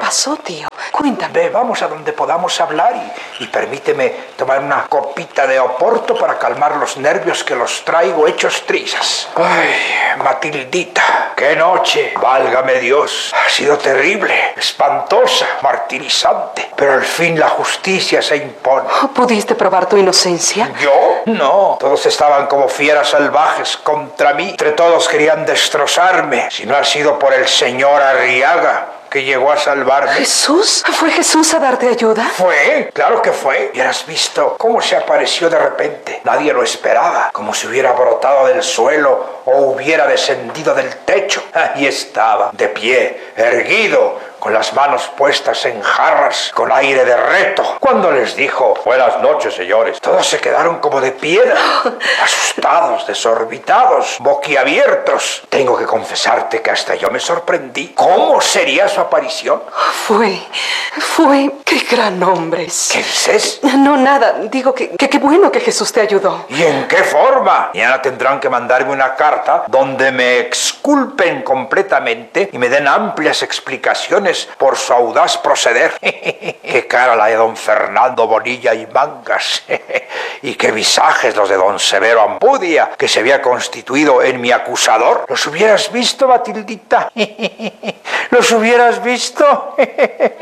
pasó, tío? Cuéntame. Ve, vamos a donde podamos hablar y permíteme tomar una copita de oporto para calmar los nervios que los traigo hechos trizas. Ay, Matildita, qué noche, válgame Dios. Ha sido terrible, espantosa, martirizante, pero al fin la justicia se impone. ¿Pudiste probar tu inocencia? ¿Yo? No, todos estaban como fieras salvajes contra mí. Entre todos querían destrozarme. Si no ha sido por el señor Arriaga, que llegó a salvarme. ¿Jesús? ¿Fue Jesús a darte ayuda? ¿Fue? Claro que fue. Hubieras visto cómo se apareció de repente. Nadie lo esperaba. Como si hubiera brotado del suelo o hubiera descendido del techo. Ahí estaba, de pie, erguido, con las manos puestas en jarras, con aire de reto. Cuando les dijo, buenas noches, señores, todos se quedaron como de piedra, asustados, desorbitados, boquiabiertos. Tengo que confesarte que hasta yo me sorprendí. ¿Cómo sería su aparición? Fue... ¡Qué gran hombre! ¿Qué dices? No, nada. Digo que qué bueno que Jesús te ayudó. ¿Y en qué forma? Mañana tendrán que mandarme una carta donde me exculpen completamente y me den amplias explicaciones por su audaz proceder. Qué cara la de don Fernando Bonilla y Mangas. Y qué visajes los de don Severo Ampudia, que se había constituido en mi acusador. ¿Los hubieras visto, Matildita? ¿Los hubieras visto?